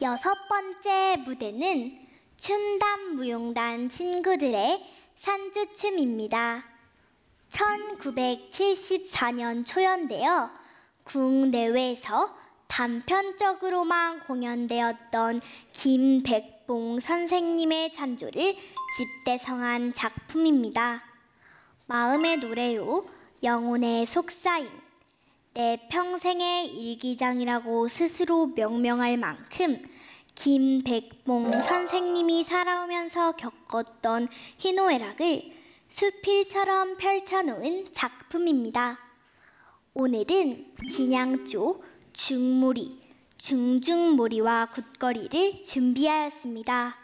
여섯 번째 무대는 춤단 무용단 친구들의 산주춤입니다. 1974년 초연되어 국내외에서 단편적으로만 공연되었던 김백봉 선생님의 찬조를 집대성한 작품입니다. 마음의 노래요, 영혼의 속사임, 내 평생의 일기장이라고 스스로 명명할 만큼 김백봉 선생님이 살아오면서 겪었던 희노애락을 수필처럼 펼쳐놓은 작품입니다. 오늘은 진양조, 중무리, 중중무리와 굿거리를 준비하였습니다.